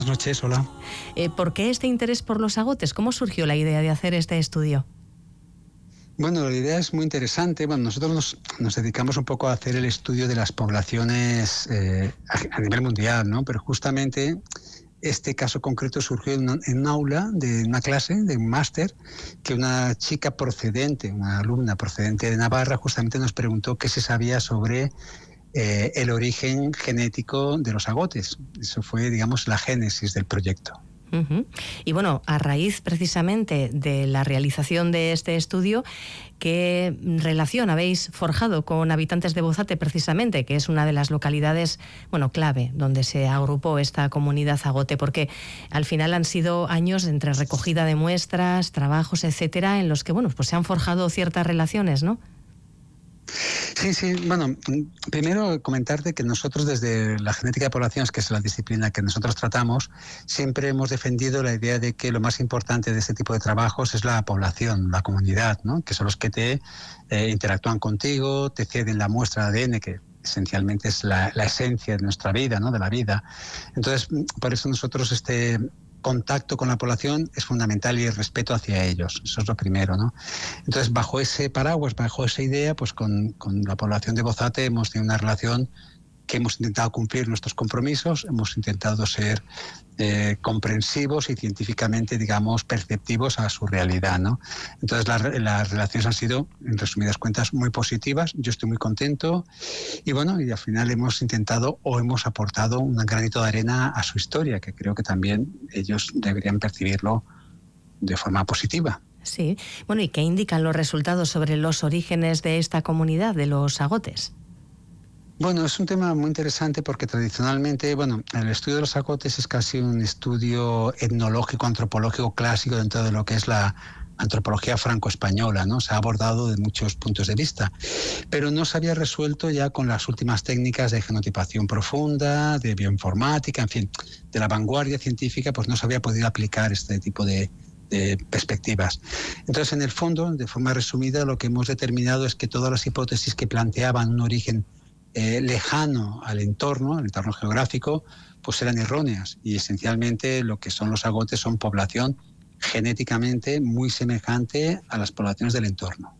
noches, hola. ¿Por qué este interés por los agotes? ¿Cómo surgió la idea de hacer este estudio? Bueno, la idea es muy interesante. Bueno, nosotros nos dedicamos un poco a hacer el estudio de las poblaciones a nivel mundial, ¿no? Pero justamente este caso concreto surgió en un aula de una clase, de un máster, que una chica procedente, una alumna procedente de Navarra, justamente nos preguntó qué se sabía sobre el origen genético de los agotes. Eso fue, digamos, la génesis del proyecto. Y bueno, a raíz precisamente de la realización de este estudio, ¿qué relación habéis forjado con habitantes de Bozate precisamente, que es una de las localidades, clave, donde se agrupó esta comunidad agote? Porque al final han sido años entre recogida de muestras, trabajos, etcétera, en los que, pues se han forjado ciertas relaciones, ¿no? Sí. Bueno, primero comentarte que nosotros desde la genética de poblaciones, que es la disciplina que nosotros tratamos, siempre hemos defendido la idea de que lo más importante de este tipo de trabajos es la población, la comunidad, ¿no? Que son los que te interactúan contigo, te ceden la muestra de ADN, que esencialmente es la esencia de nuestra vida, ¿no? De la vida. Entonces, por eso nosotros contacto con la población es fundamental y el respeto hacia ellos, eso es lo primero, ¿no? Entonces, bajo ese paraguas, bajo esa idea, pues con la población de Bozate hemos tenido una relación que hemos intentado cumplir nuestros compromisos, hemos intentado ser comprensivos y científicamente, digamos, perceptivos a su realidad, ¿no? Entonces, las relaciones han sido, en resumidas cuentas, muy positivas. Yo estoy muy contento y al final hemos intentado o hemos aportado un granito de arena a su historia, que creo que también ellos deberían percibirlo de forma positiva. Sí. ¿Y qué indican los resultados sobre los orígenes de esta comunidad, de los agotes? Bueno, es un tema muy interesante porque tradicionalmente, el estudio de los agotes es casi un estudio etnológico, antropológico clásico dentro de lo que es la antropología franco-española, ¿no? Se ha abordado de muchos puntos de vista, pero no se había resuelto ya con las últimas técnicas de genotipación profunda, de bioinformática, en fin, de la vanguardia científica, pues no se había podido aplicar este tipo de perspectivas. Entonces, en el fondo, de forma resumida, lo que hemos determinado es que todas las hipótesis que planteaban un origen lejano al entorno geográfico, pues eran erróneas, y esencialmente lo que son los agotes son población genéticamente muy semejante a las poblaciones del entorno.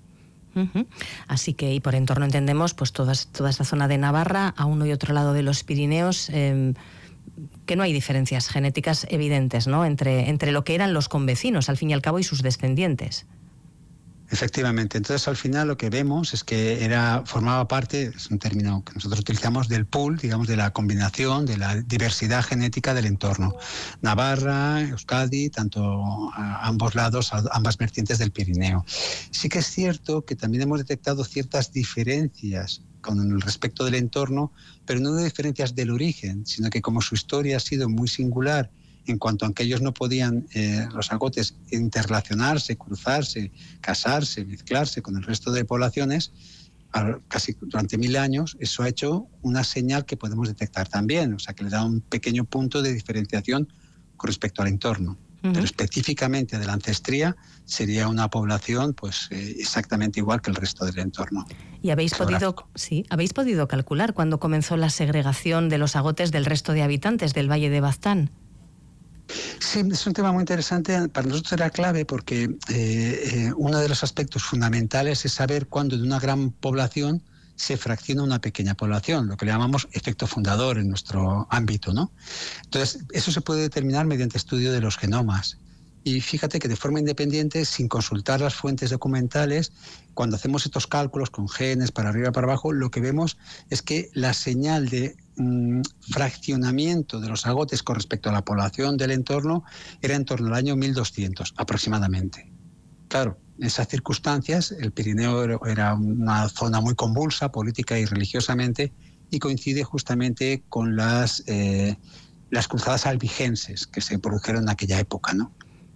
Así que, y por entorno entendemos pues toda esta zona de Navarra, a uno y otro lado de los Pirineos, que no hay diferencias genéticas evidentes, ¿no? entre lo que eran los convecinos, al fin y al cabo, y sus descendientes. Efectivamente. Entonces, al final lo que vemos es que formaba parte, es un término que nosotros utilizamos, del pool, digamos, de la combinación, de la diversidad genética del entorno. Navarra, Euskadi, tanto a ambos lados, a ambas vertientes del Pirineo. Sí que es cierto que también hemos detectado ciertas diferencias con el respecto del entorno, pero no de diferencias del origen, sino que como su historia ha sido muy singular, en cuanto a que ellos no podían, los agotes, interrelacionarse, cruzarse, casarse, mezclarse con el resto de poblaciones, casi durante 1000 años, eso ha hecho una señal que podemos detectar también, o sea, que le da un pequeño punto de diferenciación con respecto al entorno. Pero específicamente de la ancestría sería una población pues exactamente igual que el resto del entorno. ¿Y habéis podido calcular cuándo comenzó la segregación de los agotes del resto de habitantes del Valle de Baztán? Sí, es un tema muy interesante. Para nosotros era clave porque uno de los aspectos fundamentales es saber cuándo de una gran población se fracciona una pequeña población, lo que le llamamos efecto fundador en nuestro ámbito, ¿no? Entonces, eso se puede determinar mediante estudio de los genomas. Y fíjate que de forma independiente, sin consultar las fuentes documentales, cuando hacemos estos cálculos con genes para arriba y para abajo, lo que vemos es que la señal de fraccionamiento de los agotes con respecto a la población del entorno era en torno al año 1200 aproximadamente. Claro, en esas circunstancias el Pirineo era una zona muy convulsa política y religiosamente, y coincide justamente con las cruzadas albigenses que se produjeron en aquella época, ¿no?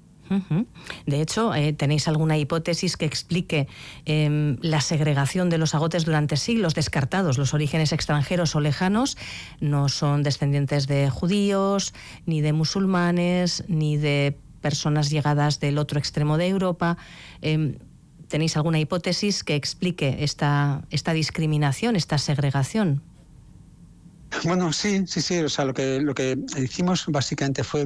De hecho, ¿tenéis alguna hipótesis que explique la segregación de los agotes durante siglos descartados? Los orígenes extranjeros o lejanos no son descendientes de judíos, ni de musulmanes, ni de personas llegadas del otro extremo de Europa. ¿Tenéis alguna hipótesis que explique esta discriminación, esta segregación? Bueno, sí. O sea, lo que hicimos básicamente fue